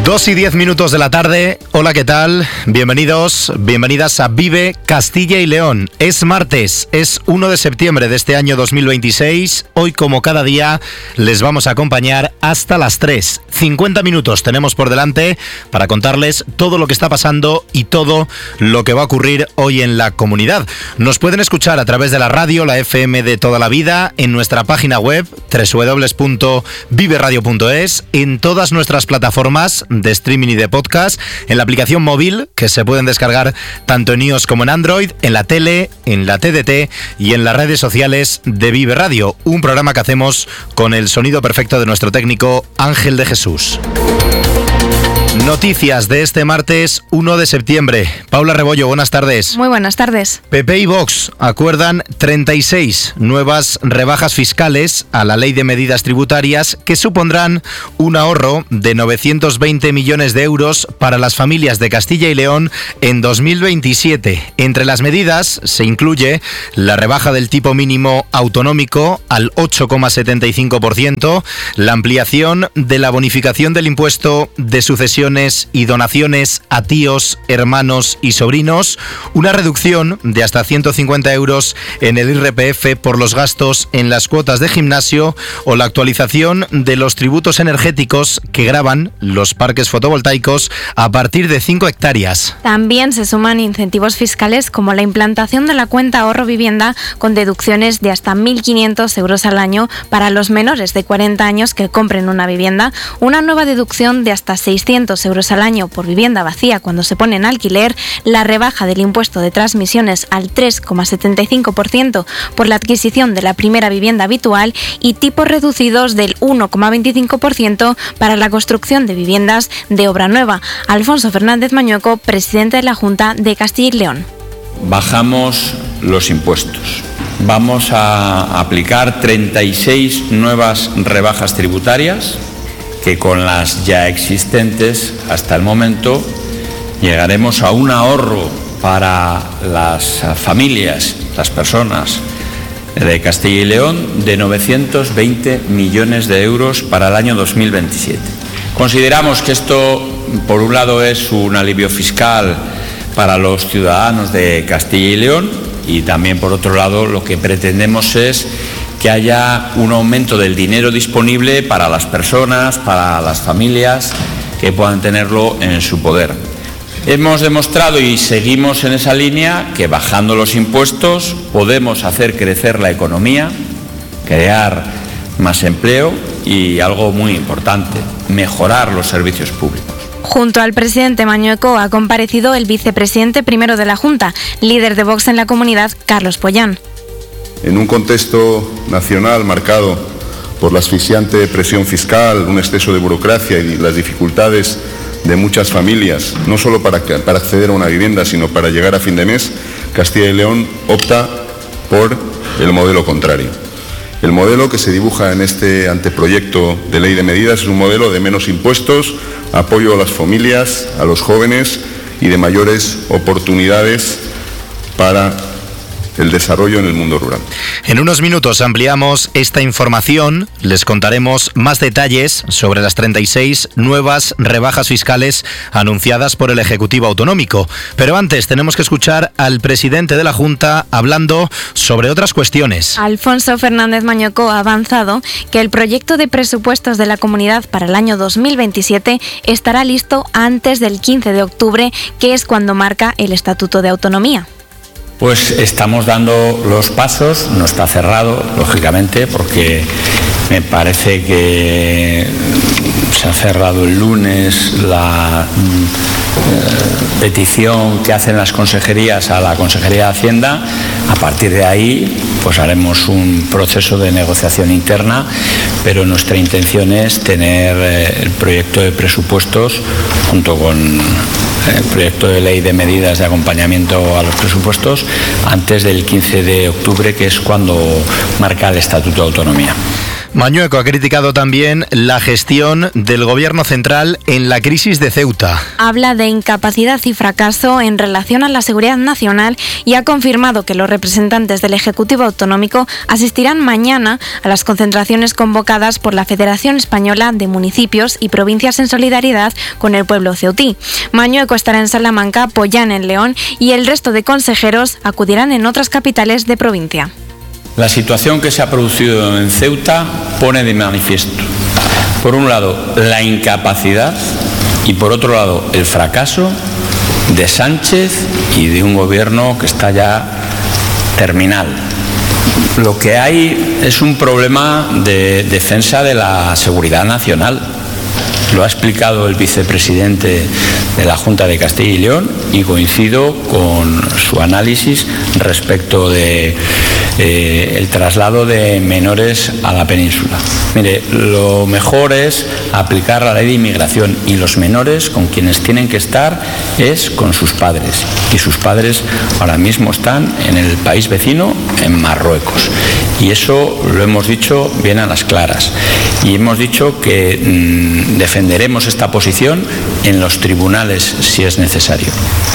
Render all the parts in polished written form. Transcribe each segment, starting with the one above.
2:10 de la tarde. Hola, ¿qué tal? Bienvenidos, bienvenidas a Vive Castilla y León. Es martes, es 1 de septiembre de este año 2026. Hoy, como cada día, les vamos a acompañar hasta las 3. 50 minutos tenemos por delante para contarles todo lo que está pasando y todo lo que va a ocurrir hoy en la comunidad. Nos pueden escuchar a través de la radio, la FM de toda la vida, en nuestra página web www.viveradio.es, en todas nuestras plataformas de streaming y de podcast, en la aplicación móvil que se pueden descargar tanto en iOS como en Android, en la tele, en la TDT y en las redes sociales de Vive Radio, un programa que hacemos con el sonido perfecto de nuestro técnico Ángel de Jesús. Noticias de este martes 1 de septiembre. Paula Rebollo, buenas tardes. Muy buenas tardes. PP y Vox acuerdan 36 nuevas rebajas fiscales a la Ley de Medidas Tributarias que supondrán un ahorro de 920 millones de euros para las familias de Castilla y León en 2027. Entre las medidas se incluye la rebaja del tipo mínimo autonómico al 8,75%, la ampliación de la bonificación del impuesto de sucesión y donaciones a tíos, hermanos y sobrinos, una reducción de hasta 150 euros en el IRPF por los gastos en las cuotas de gimnasio o la actualización de los tributos energéticos que gravan los parques fotovoltaicos a partir de 5 hectáreas. También se suman incentivos fiscales como la implantación de la cuenta ahorro vivienda con deducciones de hasta 1.500 euros al año para los menores de 40 años que compren una vivienda, una nueva deducción de hasta 600 euros al año por vivienda vacía cuando se pone en alquiler, la rebaja del impuesto de transmisiones al 3,75% por la adquisición de la primera vivienda habitual y tipos reducidos del 1,25% para la construcción de viviendas de obra nueva. Alfonso Fernández Mañueco, presidente de la Junta de Castilla y León. Bajamos los impuestos. Vamos a aplicar 36 nuevas rebajas tributarias que con las ya existentes hasta el momento llegaremos a un ahorro para las familias, las personas de Castilla y León de 920 millones de euros para el año 2027. Consideramos que esto, por un lado, es un alivio fiscal para los ciudadanos de Castilla y León y también, por otro lado, lo que pretendemos es que haya un aumento del dinero disponible para las personas, para las familias que puedan tenerlo en su poder. Hemos demostrado y seguimos en esa línea que bajando los impuestos podemos hacer crecer la economía, crear más empleo y algo muy importante, mejorar los servicios públicos. Junto al presidente Mañueco ha comparecido el vicepresidente primero de la Junta, líder de Vox en la comunidad, Carlos Pollán. En un contexto nacional marcado por la asfixiante presión fiscal, un exceso de burocracia y las dificultades de muchas familias, no solo para acceder a una vivienda, sino para llegar a fin de mes, Castilla y León opta por el modelo contrario. El modelo que se dibuja en este anteproyecto de ley de medidas es un modelo de menos impuestos, apoyo a las familias, a los jóvenes y de mayores oportunidades para el desarrollo en el mundo rural. En unos minutos ampliamos esta información, les contaremos más detalles sobre las 36 nuevas rebajas fiscales anunciadas por el Ejecutivo Autonómico. Pero antes tenemos que escuchar al presidente de la Junta hablando sobre otras cuestiones. Alfonso Fernández Mañueco ha avanzado que el proyecto de presupuestos de la comunidad para el año 2027 estará listo antes del 15 de octubre, que es cuando marca el Estatuto de Autonomía. Pues estamos dando los pasos, no está cerrado, lógicamente, porque me parece que se ha cerrado el lunes la petición que hacen las consejerías a la Consejería de Hacienda. A partir de ahí, pues haremos un proceso de negociación interna, pero nuestra intención es tener el proyecto de presupuestos junto con el proyecto de ley de medidas de acompañamiento a los presupuestos antes del 15 de octubre, que es cuando marca el Estatuto de Autonomía. Mañueco ha criticado también la gestión del gobierno central en la crisis de Ceuta. Habla de incapacidad y fracaso en relación a la seguridad nacional y ha confirmado que los representantes del Ejecutivo Autonómico asistirán mañana a las concentraciones convocadas por la Federación Española de Municipios y Provincias en solidaridad con el pueblo ceutí. Mañueco estará en Salamanca, Pollán en León y el resto de consejeros acudirán en otras capitales de provincia. La situación que se ha producido en Ceuta pone de manifiesto, por un lado, la incapacidad y por otro lado, el fracaso de Sánchez y de un gobierno que está ya terminal. Lo que hay es un problema de defensa de la seguridad nacional. Lo ha explicado el vicepresidente de la Junta de Castilla y León y coincido con su análisis respecto de el traslado de menores a la península. Mire, lo mejor es aplicar la ley de inmigración y los menores con quienes tienen que estar es con sus padres. Y sus padres ahora mismo están en el país vecino, en Marruecos. Y eso lo hemos dicho bien a las claras. Y hemos dicho que defenderemos esta posición en los tribunales si es necesario.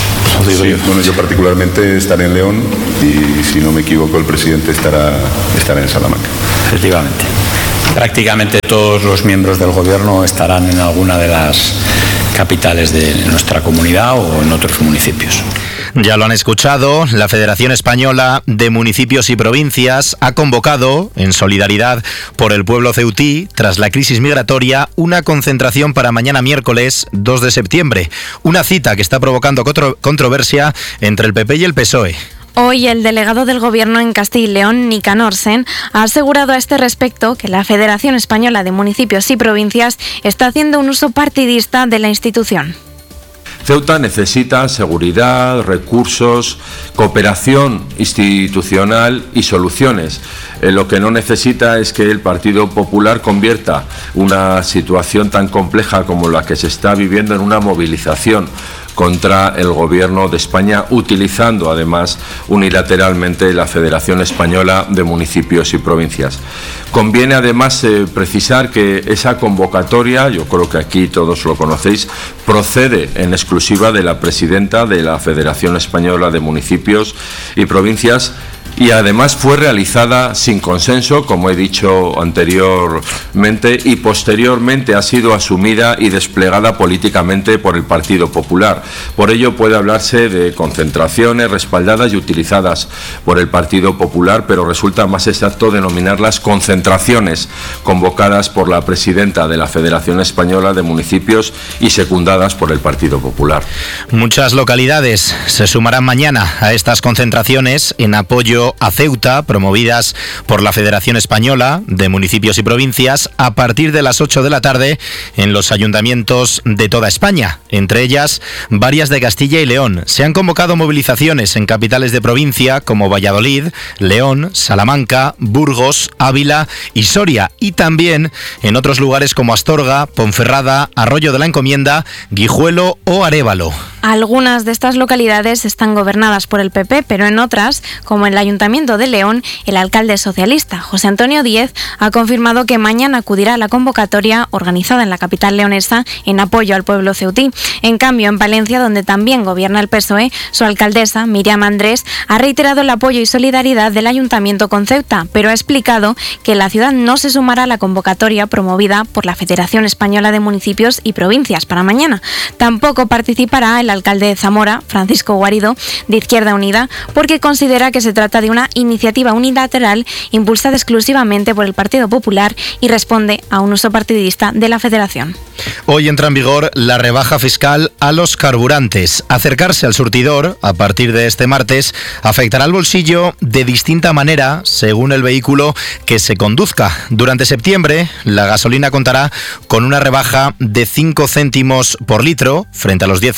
Sí, bueno, yo particularmente estaré en León y, si no me equivoco, el presidente estará en Salamanca. Efectivamente. Prácticamente todos los miembros del Gobierno estarán en alguna de las capitales de nuestra comunidad o en otros municipios. Ya lo han escuchado, la Federación Española de Municipios y Provincias ha convocado, en solidaridad por el pueblo ceutí, tras la crisis migratoria, una concentración para mañana miércoles 2 de septiembre. Una cita que está provocando controversia entre el PP y el PSOE. Hoy el delegado del Gobierno en Castilla y León, Nicanor Sen, ha asegurado a este respecto que la Federación Española de Municipios y Provincias está haciendo un uso partidista de la institución. Ceuta necesita seguridad, recursos, cooperación institucional y soluciones. Lo que no necesita es que el Partido Popular convierta una situación tan compleja como la que se está viviendo en una movilización contra el Gobierno de España, utilizando además unilateralmente la Federación Española de Municipios y Provincias. Conviene además precisar que esa convocatoria, yo creo que aquí todos lo conocéis, procede en exclusiva de la presidenta de la Federación Española de Municipios y Provincias, y además fue realizada sin consenso, como he dicho anteriormente, y posteriormente ha sido asumida y desplegada políticamente por el Partido Popular. Por ello puede hablarse de concentraciones respaldadas y utilizadas por el Partido Popular, pero resulta más exacto denominarlas concentraciones convocadas por la presidenta de la Federación Española de Municipios y secundadas por el Partido Popular. Muchas localidades se sumarán mañana a estas concentraciones en apoyo a Ceuta, promovidas por la Federación Española de Municipios y Provincias, a partir de las 8 de la tarde en los ayuntamientos de toda España, entre ellas varias de Castilla y León. Se han convocado movilizaciones en capitales de provincia como Valladolid, León, Salamanca, Burgos, Ávila y Soria, y también en otros lugares como Astorga, Ponferrada, Arroyo de la Encomienda, Guijuelo o Arévalo. Algunas de estas localidades están gobernadas por el PP, pero en otras, como en el Ayuntamiento de León, el alcalde socialista, José Antonio Díez, ha confirmado que mañana acudirá a la convocatoria organizada en la capital leonesa en apoyo al pueblo ceutí. En cambio, en Palencia, donde también gobierna el PSOE, su alcaldesa, Miriam Andrés, ha reiterado el apoyo y solidaridad del Ayuntamiento con Ceuta, pero ha explicado que la ciudad no se sumará a la convocatoria promovida por la Federación Española de Municipios y Provincias para mañana. Tampoco participará el alcalde de Zamora, Francisco Guarido, de Izquierda Unida, porque considera que se trata de una iniciativa unilateral impulsada exclusivamente por el Partido Popular y responde a un uso partidista de la Federación. Hoy entra en vigor la rebaja fiscal a los carburantes. Acercarse al surtidor a partir de este martes afectará al bolsillo de distinta manera según el vehículo que se conduzca. Durante septiembre, la gasolina contará con una rebaja de 5 céntimos por litro frente a los 10 céntimos de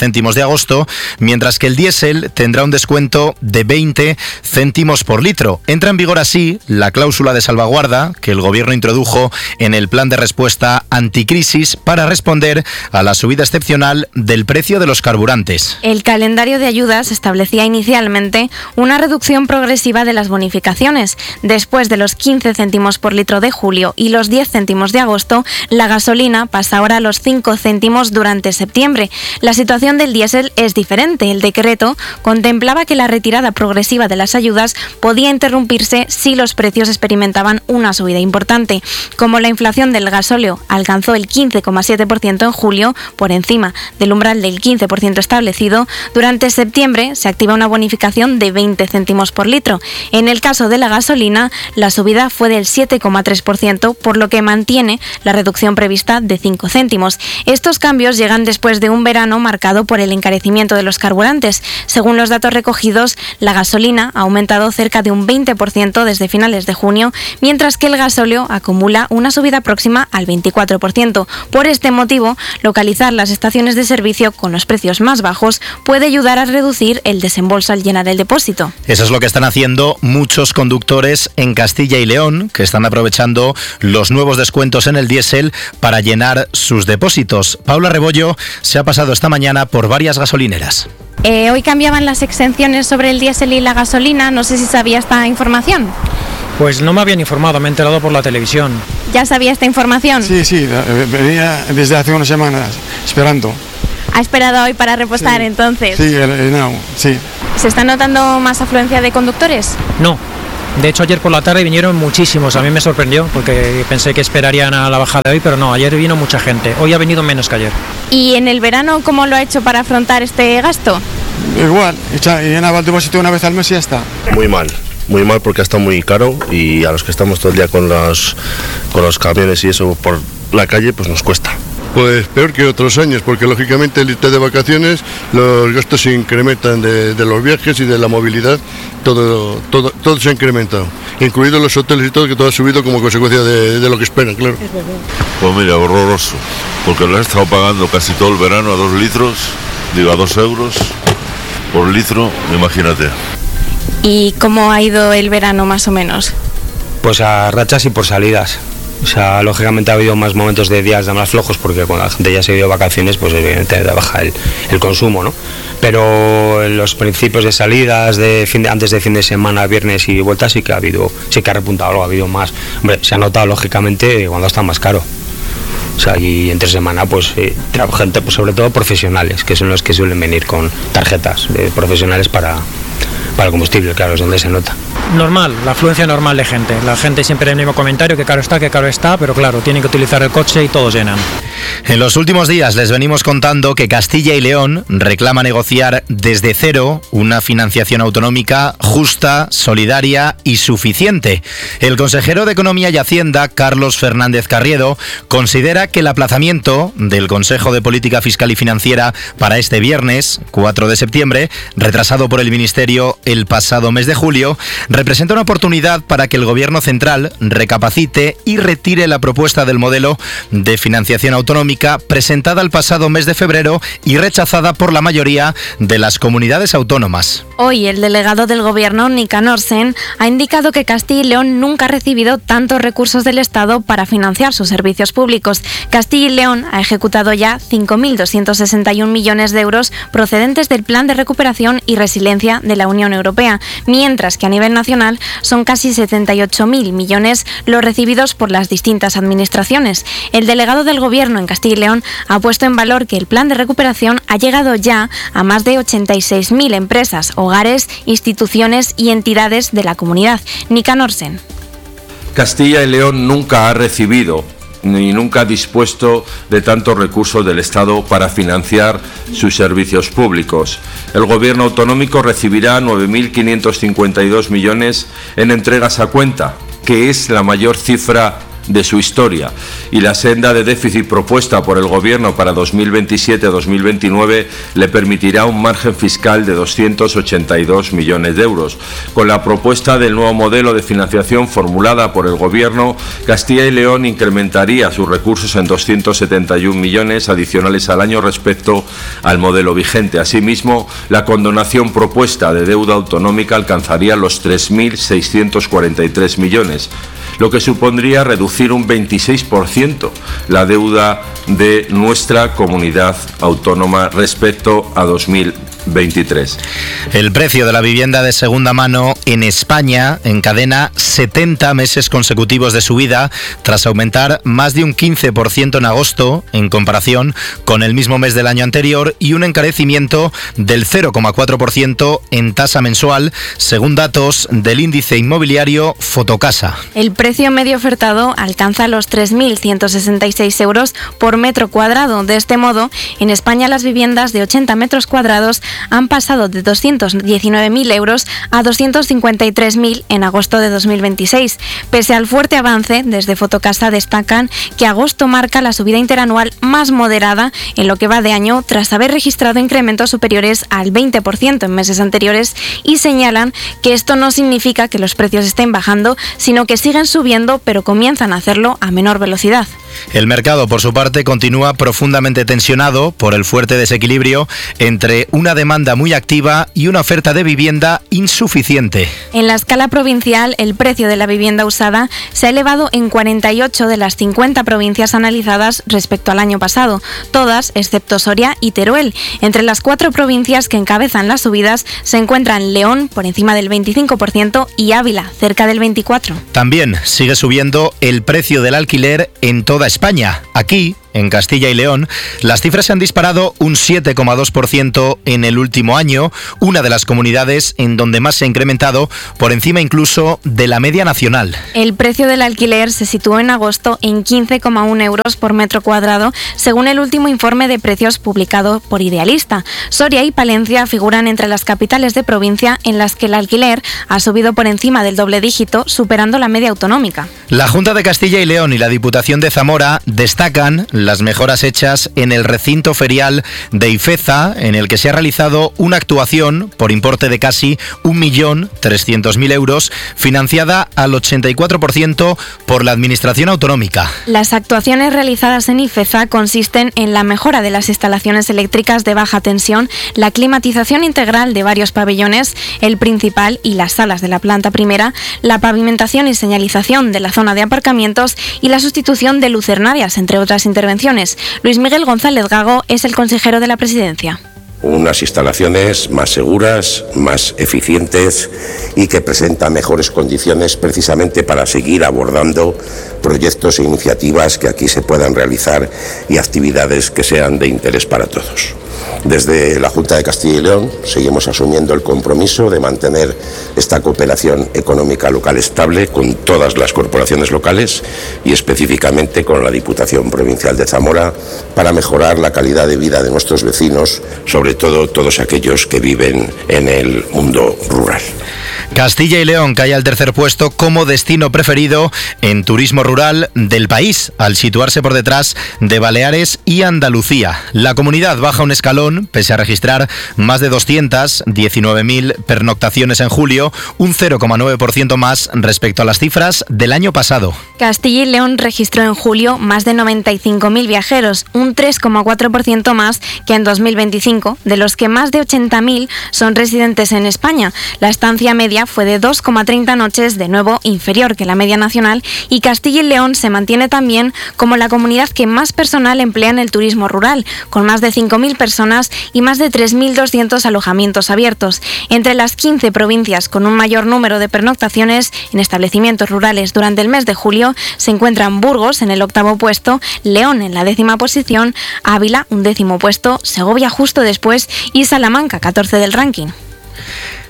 agosto, mientras que el diésel tendrá un descuento de 20 céntimos por litro. Entra en vigor así la cláusula de salvaguarda que el Gobierno introdujo en el plan de respuesta anticrisis para responder a la subida excepcional del precio de los carburantes. El calendario de ayudas establecía inicialmente una reducción progresiva de las bonificaciones. Después de los 15 céntimos por litro de julio y los 10 céntimos de agosto, la gasolina pasa ahora a los 5 céntimos durante septiembre. La situación del diésel es diferente. El decreto contemplaba que la retirada progresiva de las ayudas podía interrumpirse si los precios experimentaban una subida importante. Como la inflación del gasóleo alcanzó el 15,7% en julio, por encima del umbral del 15% establecido, durante septiembre se activa una bonificación de 20 céntimos por litro. En el caso de la gasolina, la subida fue del 7,3%, por lo que mantiene la reducción prevista de 5 céntimos. Estos cambios llegan después de un verano marcado por el encarecimiento de los carburantes. Según los datos recogidos, la gasolina ha aumentado cerca de un 20% desde finales de junio, mientras que el gasóleo acumula una subida próxima al 24%. Por este motivo, localizar las estaciones de servicio con los precios más bajos puede ayudar a reducir el desembolso al llenar el depósito. Eso es lo que están haciendo muchos conductores en Castilla y León, que están aprovechando los nuevos descuentos en el diésel para llenar sus depósitos. Paula Rebollo se ha pasado esta mañana por varias gasolineras. Hoy cambiaban las exenciones sobre el diésel y la gasolina. No sé si sabía esta información. Pues no me habían informado, me he enterado por la televisión. ¿Ya sabía esta información? Sí, venía desde hace unas semanas esperando. ¿Ha esperado hoy para repostar entonces? Sí, sí. ¿Se está notando más afluencia de conductores? No. De hecho, ayer por la tarde vinieron muchísimos. A mí me sorprendió porque pensé que esperarían a la bajada de hoy, pero no, ayer vino mucha gente. Hoy ha venido menos que ayer. ¿Y en el verano cómo lo ha hecho para afrontar este gasto? Igual, llenaba el depósito una vez al mes y ya está. Muy mal porque está muy caro y a los que estamos todo el día con los camiones y eso por la calle, pues nos cuesta. Pues peor que otros años, porque lógicamente el irte de vacaciones, los gastos se incrementan de los viajes y de la movilidad, todo se ha incrementado, incluidos los hoteles y todo, que todo ha subido como consecuencia de lo que esperan, claro. Pues mira, horroroso, porque lo he estado pagando casi todo el verano a 2 euros por litro, imagínate. ¿Y cómo ha ido el verano más o menos? Pues a rachas y por salidas. O sea, lógicamente ha habido más momentos de días de más flojos porque cuando la gente ya se ha ido de vacaciones, pues evidentemente baja el consumo, ¿no? Pero en los principios de salidas, antes de fin de semana, viernes y vuelta, sí que ha repuntado algo, ha habido más. Hombre, se ha notado lógicamente cuando está más caro. O sea, y entre semana, pues gente, pues sobre todo profesionales, que son los que suelen venir con tarjetas profesionales para el combustible, claro, es donde se nota. Normal, la afluencia normal de gente. La gente siempre el mismo comentario, que caro está, pero claro, tienen que utilizar el coche y todos llenan. En los últimos días les venimos contando que Castilla y León reclama negociar desde cero una financiación autonómica justa, solidaria y suficiente. El consejero de Economía y Hacienda, Carlos Fernández Carriedo, considera que el aplazamiento del Consejo de Política Fiscal y Financiera para este viernes, 4 de septiembre, retrasado por el Ministerio el pasado mes de julio, representa una oportunidad para que el Gobierno central recapacite y retire la propuesta del modelo de financiación autonómica presentada el pasado mes de febrero y rechazada por la mayoría de las comunidades autónomas. Hoy el delegado del Gobierno, Nicanor Sen, ha indicado que Castilla y León nunca ha recibido tantos recursos del Estado para financiar sus servicios públicos. Castilla y León ha ejecutado ya 5.261 millones de euros procedentes del Plan de Recuperación y Resiliencia de la Unión Europea, mientras que a nivel nacional son casi 78.000 millones los recibidos por las distintas administraciones. El delegado del Gobierno en Castilla y León ha puesto en valor que el plan de recuperación ha llegado ya a más de 86.000 empresas, hogares, instituciones y entidades de la comunidad. Nicanor Sen. Castilla y León nunca ha recibido ni nunca ha dispuesto de tantos recursos del Estado para financiar sus servicios públicos. El Gobierno autonómico recibirá 9.552 millones en entregas a cuenta, que es la mayor cifra de su historia, y la senda de déficit propuesta por el Gobierno para 2027-2029 le permitirá un margen fiscal de 282 millones de euros. Con la propuesta del nuevo modelo de financiación formulada por el Gobierno, Castilla y León incrementaría sus recursos en 271 millones adicionales al año respecto al modelo vigente. Asimismo, la condonación propuesta de deuda autonómica alcanzaría los 3.643 millones, lo que supondría reducir un 26% la deuda de nuestra comunidad autónoma respecto a 2023. El precio de la vivienda de segunda mano en España encadena 70 meses consecutivos de subida, tras aumentar más de un 15% en agosto en comparación con el mismo mes del año anterior, y un encarecimiento del 0,4% en tasa mensual, según datos del índice inmobiliario Fotocasa. El precio medio ofertado alcanza los 3.166 euros por metro cuadrado. De este modo, en España las viviendas de 80 metros cuadrados han pasado de 219.000 euros a 253.000 en agosto de 2026. Pese al fuerte avance, desde Fotocasa destacan que agosto marca la subida interanual más moderada en lo que va de año, tras haber registrado incrementos superiores al 20% en meses anteriores, y señalan que esto no significa que los precios estén bajando, sino que siguen subiendo, pero comienzan a hacerlo a menor velocidad. El mercado, por su parte, continúa profundamente tensionado por el fuerte desequilibrio entre una demanda muy activa y una oferta de vivienda insuficiente. En la escala provincial, el precio de la vivienda usada se ha elevado en 48 de las 50 provincias analizadas respecto al año pasado, todas excepto Soria y Teruel. Entre las 4 provincias que encabezan las subidas se encuentran León, por encima del 25%, y Ávila, cerca del 24%. También sigue subiendo el precio del alquiler en toda España. Aquí, en Castilla y León, las cifras se han disparado un 7,2% en el último año, una de las comunidades en donde más se ha incrementado, por encima incluso de la media nacional. El precio del alquiler se situó en agosto en 15,1 euros por metro cuadrado, según el último informe de precios publicado por Idealista. Soria y Palencia figuran entre las capitales de provincia en las que el alquiler ha subido por encima del doble dígito, superando la media autonómica. La Junta de Castilla y León y la Diputación de Zamora destacan las mejoras hechas en el recinto ferial de Ifeza, en el que se ha realizado una actuación por importe de casi 1.300.000 euros, financiada al 84% por la Administración Autonómica. Las actuaciones realizadas en Ifeza consisten en la mejora de las instalaciones eléctricas de baja tensión, la climatización integral de varios pabellones, el principal y las salas de la planta primera, la pavimentación y señalización de la zona de aparcamientos y la sustitución de lucernarias, entre otras intervenciones. Luis Miguel González Gago es el consejero de la Presidencia. Unas instalaciones más seguras, más eficientes y que presentan mejores condiciones precisamente para seguir abordando proyectos e iniciativas que aquí se puedan realizar y actividades que sean de interés para todos. Desde la Junta de Castilla y León seguimos asumiendo el compromiso de mantener esta cooperación económica local estable con todas las corporaciones locales y específicamente con la Diputación Provincial de Zamora para mejorar la calidad de vida de nuestros vecinos, sobre todo todos aquellos que viven en el mundo rural. Castilla y León cae al tercer puesto como destino preferido en turismo rural del país, al situarse por detrás de Baleares y Andalucía. La comunidad baja un escalón, pese a registrar más de 219.000 pernoctaciones en julio, un 0,9% más respecto a las cifras del año pasado. Castilla y León registró en julio más de 95.000 viajeros, un 3,4% más que en 2025, de los que más de 80.000 son residentes en España. La estancia media fue de 2,30 noches, de nuevo inferior que la media nacional, y Castilla y León se mantiene también como la comunidad que más personal emplea en el turismo rural, con más de 5.000 personas y más de 3.200 alojamientos abiertos. Entre las 15 provincias con un mayor número de pernoctaciones en establecimientos rurales durante el mes de julio se encuentran Burgos en el 8º puesto, León en la 10ª posición, Ávila un 10º puesto, Segovia justo después y Salamanca 14 del ranking.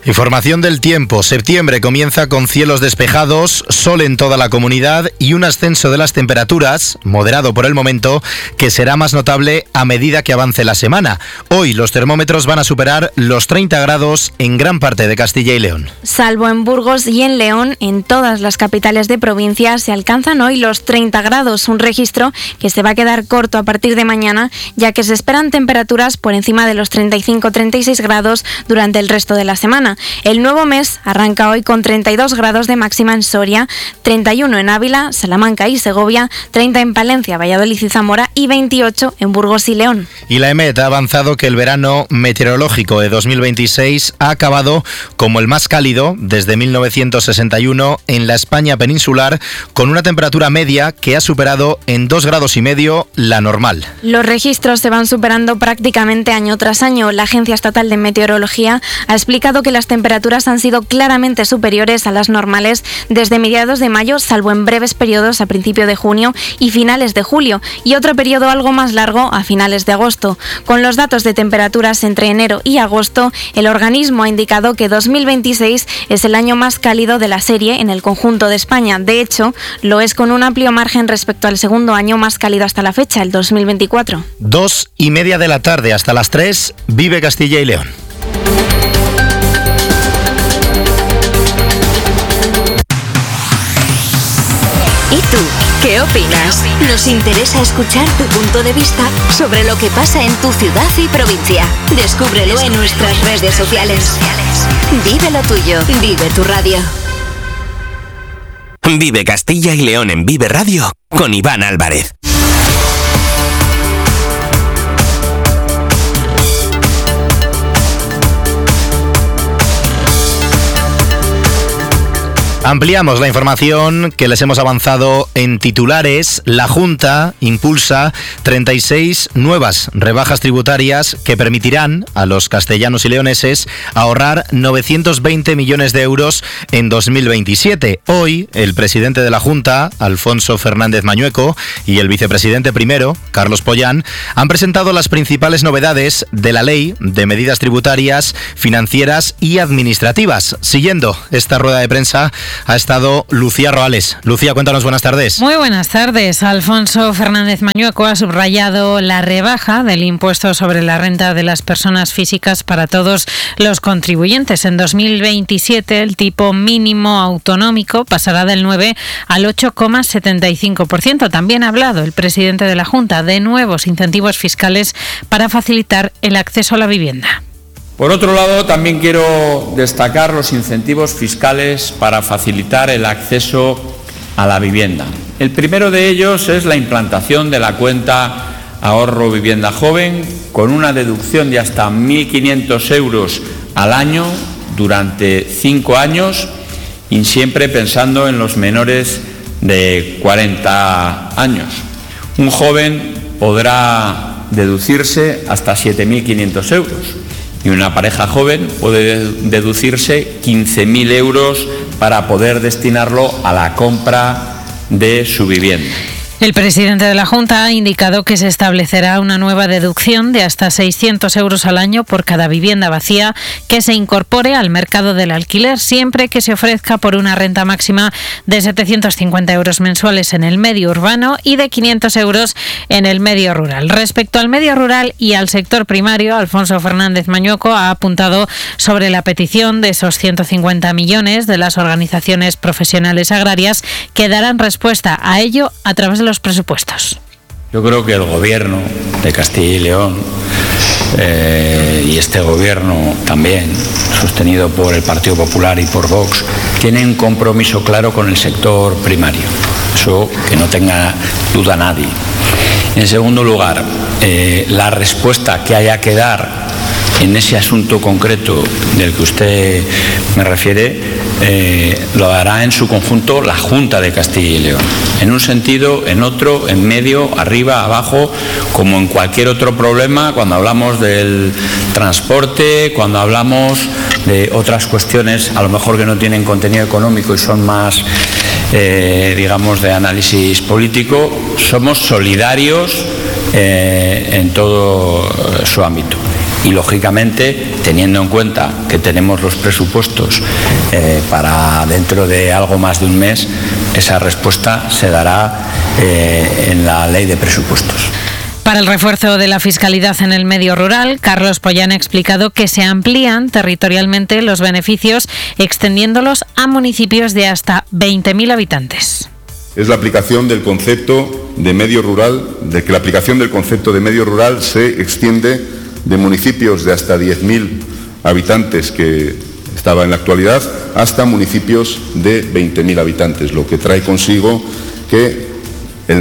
Información del tiempo. Septiembre comienza con cielos despejados, sol en toda la comunidad y un ascenso de las temperaturas, moderado por el momento, que será más notable a medida que avance la semana. Hoy los termómetros van a superar los 30 grados en gran parte de Castilla y León. Salvo en Burgos y en León, en todas las capitales de provincia se alcanzan hoy los 30 grados, un registro que se va a quedar corto a partir de mañana, ya que se esperan temperaturas por encima de los 35-36 grados durante el resto de la semana. El nuevo mes arranca hoy con 32 grados de máxima en Soria, 31 en Ávila, Salamanca y Segovia, 30 en Palencia, Valladolid y Zamora y 28 en Burgos y León. Y la EMET ha avanzado que el verano meteorológico de 2026 ha acabado como el más cálido desde 1961 en la España peninsular, con una temperatura media que ha superado en 2,5 grados la normal. Los registros se van superando prácticamente año tras año. La Agencia Estatal de Meteorología ha explicado que las temperaturas han sido claramente superiores a las normales desde mediados de mayo, salvo en breves periodos a principio de junio y finales de julio, y otro periodo algo más largo a finales de agosto. Con los datos de temperaturas entre enero y agosto, el organismo ha indicado que 2026 es el año más cálido de la serie en el conjunto de España. De hecho, lo es con un amplio margen respecto al segundo año más cálido hasta la fecha, el 2024. 2:30 de la tarde hasta las 3, Vive Castilla y León. ¿Y tú, qué opinas? Nos interesa escuchar tu punto de vista sobre lo que pasa en tu ciudad y provincia. Descúbrelo en nuestras redes sociales. Vive lo tuyo, vive tu radio. Vive Castilla y León en Vive Radio con Iván Álvarez. Ampliamos la información que les hemos avanzado en titulares. La Junta impulsa 36 nuevas rebajas tributarias que permitirán a los castellanos y leoneses ahorrar 920 millones de euros en 2027. Hoy, el presidente de la Junta, Alfonso Fernández Mañueco, y el vicepresidente primero, Carlos Pollán, han presentado las principales novedades de la Ley de Medidas Tributarias, Financieras y Administrativas. Siguiendo esta rueda de prensa ha estado Lucía Roales. Lucía, cuéntanos, buenas tardes. Muy buenas tardes. Alfonso Fernández Mañueco ha subrayado la rebaja del impuesto sobre la renta de las personas físicas para todos los contribuyentes. En 2027 el tipo mínimo autonómico pasará del 9 al 8,75%. También ha hablado el presidente de la Junta de nuevos incentivos fiscales para facilitar el acceso a la vivienda. Por otro lado, también quiero destacar los incentivos fiscales para facilitar el acceso a la vivienda. El primero de ellos es la implantación de la cuenta Ahorro Vivienda Joven, con una deducción de hasta 1.500 euros al año durante 5 años, y siempre pensando en los menores de 40 años. Un joven podrá deducirse hasta 7.500 euros. Y una pareja joven puede deducirse 15.000 euros para poder destinarlo a la compra de su vivienda. El presidente de la Junta ha indicado que se establecerá una nueva deducción de hasta 600 euros al año por cada vivienda vacía que se incorpore al mercado del alquiler, siempre que se ofrezca por una renta máxima de 750 euros mensuales en el medio urbano y de 500 euros en el medio rural. Respecto al medio rural y al sector primario, Alfonso Fernández Mañueco ha apuntado sobre la petición de esos 150 millones de las organizaciones profesionales agrarias que darán respuesta a ello a través de los presupuestos. Yo creo que el Gobierno de Castilla y León y este Gobierno también, sostenido por el Partido Popular y por Vox, tienen un compromiso claro con el sector primario. Eso que no tenga duda nadie. En segundo lugar, la respuesta que haya que dar en ese asunto concreto del que usted me refiere, lo hará en su conjunto la Junta de Castilla y León. En un sentido, en otro, en medio, arriba, abajo, como en cualquier otro problema, cuando hablamos del transporte, cuando hablamos de otras cuestiones, a lo mejor que no tienen contenido económico y son más, digamos, de análisis político, somos solidarios en todo su ámbito. Y lógicamente, teniendo en cuenta que tenemos los presupuestos para dentro de algo más de un mes, esa respuesta se dará en la ley de presupuestos. Para el refuerzo de la fiscalidad en el medio rural, Carlos Pollán ha explicado que se amplían territorialmente los beneficios, extendiéndolos a municipios de hasta 20.000 habitantes. Es la aplicación del concepto de medio rural, de que la aplicación del concepto de medio rural se extiende de municipios de hasta 10.000 habitantes que estaba en la actualidad hasta municipios de 20.000 habitantes, lo que trae consigo que el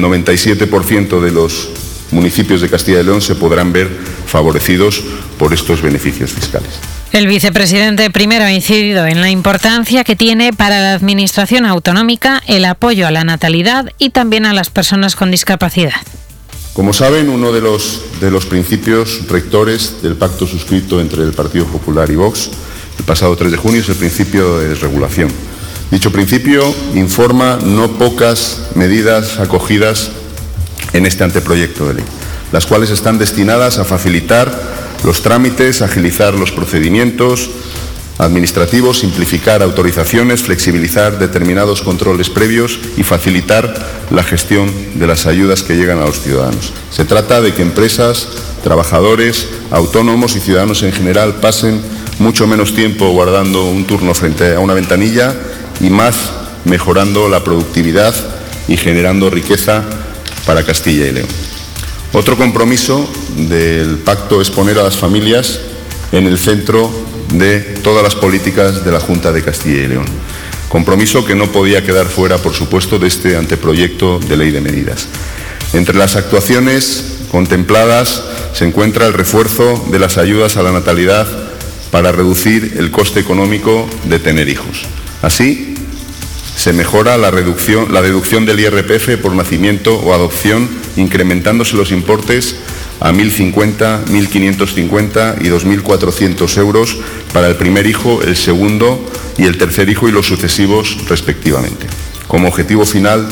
97% de los municipios de Castilla y León se podrán ver favorecidos por estos beneficios fiscales. El vicepresidente primero ha incidido en la importancia que tiene para la administración autonómica el apoyo a la natalidad y también a las personas con discapacidad. Como saben, uno de los principios rectores del pacto suscrito entre el Partido Popular y Vox el pasado 3 de junio es el principio de desregulación. Dicho principio informa no pocas medidas acogidas en este anteproyecto de ley, las cuales están destinadas a facilitar los trámites, agilizar los procedimientos administrativos, simplificar autorizaciones, flexibilizar determinados controles previos y facilitar la gestión de las ayudas que llegan a los ciudadanos. Se trata de que empresas, trabajadores, autónomos y ciudadanos en general pasen mucho menos tiempo guardando un turno frente a una ventanilla y más mejorando la productividad y generando riqueza para Castilla y León. Otro compromiso del pacto es poner a las familias en el centro de todas las políticas de la Junta de Castilla y León. Compromiso que no podía quedar fuera, por supuesto, de este anteproyecto de ley de medidas. Entre las actuaciones contempladas se encuentra el refuerzo de las ayudas a la natalidad para reducir el coste económico de tener hijos. Así, se mejora la deducción del IRPF por nacimiento o adopción, incrementándose los importes a 1.050, 1.550 y 2.400 euros para el primer hijo, el segundo y el tercer hijo y los sucesivos respectivamente. Como objetivo final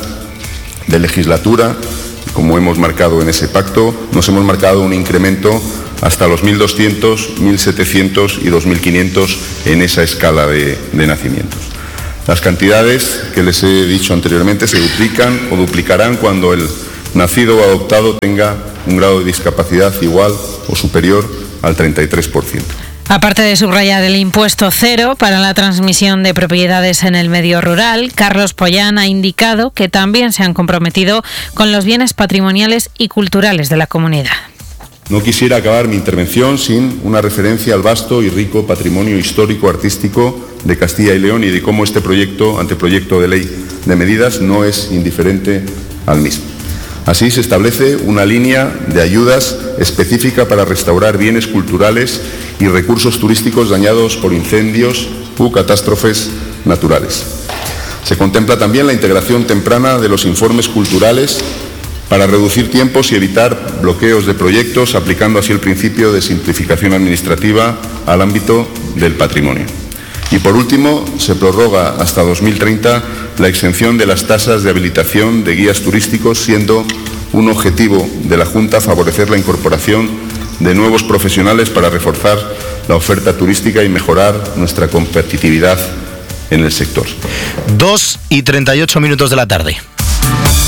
de legislatura, como hemos marcado en ese pacto, nos hemos marcado un incremento hasta los 1.200, 1.700 y 2.500 en esa escala de nacimientos. Las cantidades que les he dicho anteriormente se duplican o duplicarán cuando el nacido o adoptado tenga un grado de discapacidad igual o superior al 33%. Aparte de subrayar el impuesto cero para la transmisión de propiedades en el medio rural, Carlos Pollán ha indicado que también se han comprometido con los bienes patrimoniales y culturales de la comunidad. No quisiera acabar mi intervención sin una referencia al vasto y rico patrimonio histórico-artístico de Castilla y León y de cómo este anteproyecto de ley de medidas no es indiferente al mismo. Así se establece una línea de ayudas específica para restaurar bienes culturales y recursos turísticos dañados por incendios u catástrofes naturales. Se contempla también la integración temprana de los informes culturales para reducir tiempos y evitar bloqueos de proyectos, aplicando así el principio de simplificación administrativa al ámbito del patrimonio. Y por último, se prorroga hasta 2030 la exención de las tasas de habilitación de guías turísticos, siendo un objetivo de la Junta favorecer la incorporación de nuevos profesionales para reforzar la oferta turística y mejorar nuestra competitividad en el sector. 2:38 de la tarde.